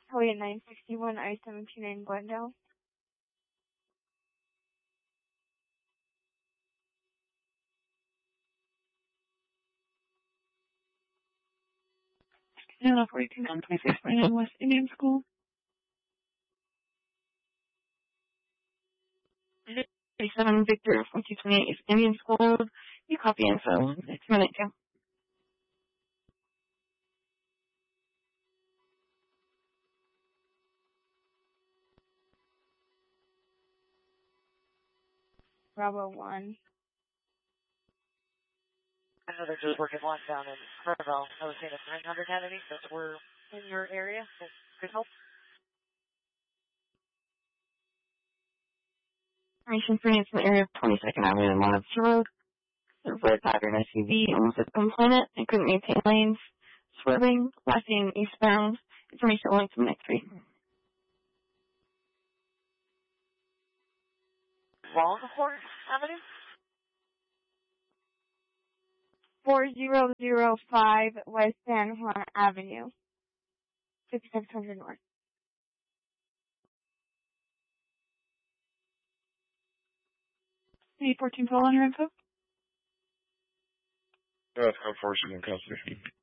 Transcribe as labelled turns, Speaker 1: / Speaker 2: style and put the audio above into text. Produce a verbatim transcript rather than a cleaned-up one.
Speaker 1: Hoya nine sixty-one, I seventy-nine, Glendale.
Speaker 2: Nine forty-two, nine twenty-six, nine West Indian School. thirty-seven, Victor, fourteen twenty-eight, East Indian School. You copy info. It's minute two.
Speaker 1: Bravo one.
Speaker 3: I know they're just working lockdown in Kerrville. I was seeing if nine hundred had any, so we're in your area. That could help.
Speaker 2: Information for instance, in the area of twenty-second Avenue and Monmouth Road. The red pattern S U V almost hit the component and couldn't maintain lanes. Swerving, lasting eastbound. Information linked to minute three.
Speaker 3: Longhorn Avenue?
Speaker 1: four thousand five West San Juan Avenue. fifty-six hundred North.
Speaker 2: eight fourteen twelve on your info?
Speaker 4: That's code four, she's in custody.